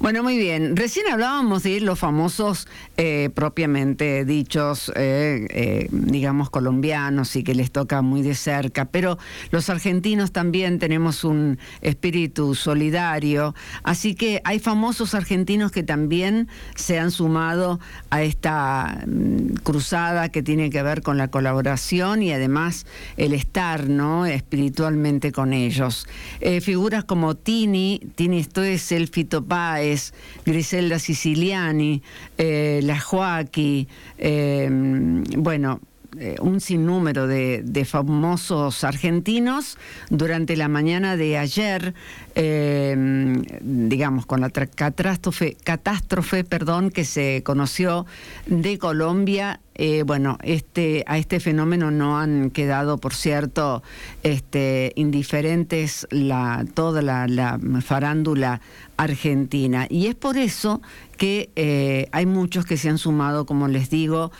Bueno, muy bien. Recién hablábamos de los famosos propiamente dichos, digamos, colombianos y que les toca muy de cerca, pero los argentinos también tenemos un espíritu solidario, así que hay famosos argentinos que también se han sumado a esta cruzada que tiene que ver con la colaboración y además el estar, ¿no?, espiritualmente con ellos. Figuras como Tini Stoessel, Fito Páez, Griselda Siciliani, la Joaquí, bueno, un sinnúmero de famosos argentinos durante la mañana de ayer, digamos, con la catástrofe, que se conoció de Colombia. Bueno, a este fenómeno no han quedado, por cierto, indiferentes toda la farándula argentina. Y es por eso que hay muchos que se han sumado, como les digo,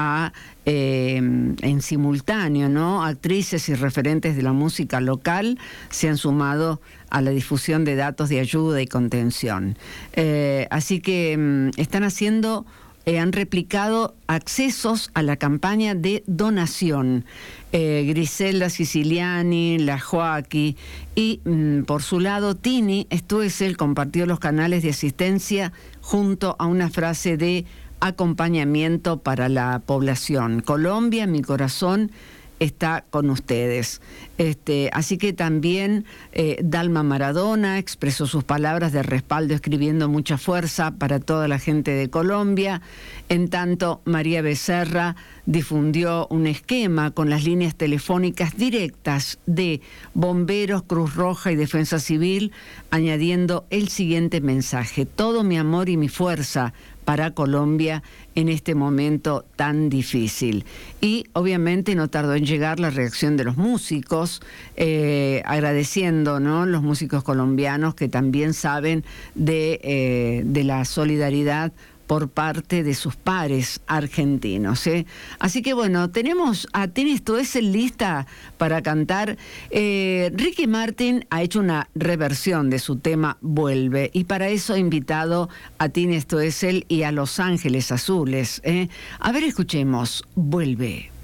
en simultáneo, ¿no? Actrices y referentes de la música local se han sumado a la difusión de datos de ayuda y contención. Así que han replicado accesos a la campaña de donación. Griselda Siciliani, la Joaquí y, por su lado, Tini Stoessel compartió los canales de asistencia junto a una frase de acompañamiento para la población. Colombia, mi corazón está con ustedes. Así que también Dalma Maradona expresó sus palabras de respaldo escribiendo mucha fuerza para toda la gente de Colombia. En tanto, María Becerra difundió un esquema con las líneas telefónicas directas de Bomberos, Cruz Roja y Defensa Civil, añadiendo el siguiente mensaje: todo mi amor y mi fuerza para Colombia en este momento tan difícil. Y obviamente no tardó en llegar la reacción de los músicos, agradeciendo, ¿no?, los músicos colombianos que también saben de la solidaridad por parte de sus pares argentinos, ¿eh? Así que bueno, tenemos a Tini Stoessel lista para cantar. Ricky Martin ha hecho una reversión de su tema Vuelve, y para eso ha invitado a Tini Stoessel y a Los Ángeles Azules, ¿eh? A ver, escuchemos Vuelve.